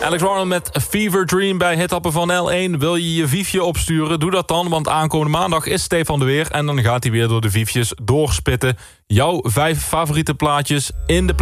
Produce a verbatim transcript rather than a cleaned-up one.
Alex Warren met Fever Dream bij Hitappen van L één. Wil je je viefje opsturen? Doe dat dan, want aankomende maandag is Stefan er weer. En dan gaat hij weer door de viefjes doorspitten. Jouw vijf favoriete plaatjes in de